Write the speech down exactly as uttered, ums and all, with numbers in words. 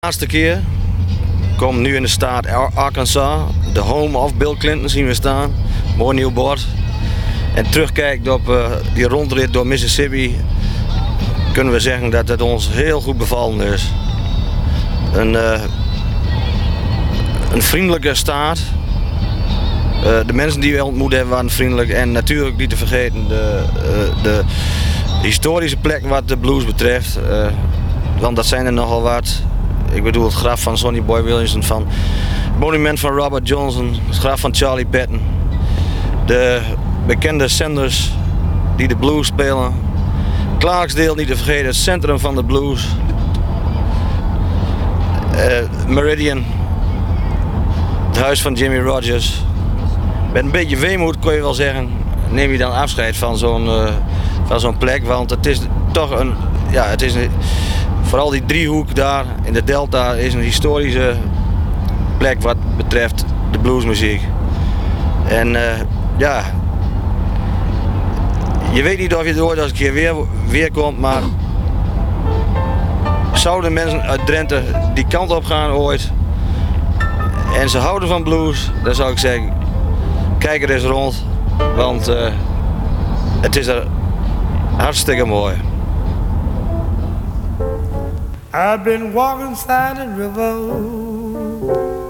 laatste keer. Kom nu in de staat Arkansas, de home of Bill Clinton zien we staan. Mooi nieuw bord. En terugkijkt op uh, die rondrit door Mississippi, kunnen we zeggen dat het ons heel goed bevallen is. Een, uh, een vriendelijke staat. Uh, de mensen die we ontmoet hebben waren vriendelijk en natuurlijk niet te vergeten de, uh, de historische plek wat de blues betreft. Uh, want dat zijn er nogal wat. Ik bedoel het graf van Sonny Boy Williamson, van het monument van Robert Johnson, het graf van Charlie Patton. De bekende zenders die de blues spelen. Clarksdale niet te vergeten, het centrum van de blues. Uh, Meridian, het huis van Jimmy Rogers. Met een beetje weemoed kun je wel zeggen, neem je dan afscheid van zo'n uh, van zo'n plek, want het is toch een, ja, het is een, vooral die driehoek daar in de Delta is een historische plek wat betreft de bluesmuziek. En uh, ja, je weet niet of je er ooit als een keer weer, weer komt, maar zouden mensen uit Drenthe die kant op gaan ooit en ze houden van blues, dan zou ik zeggen, kijk er eens rond, want uh, het is er hartstikke mooi. I've been walking side the river,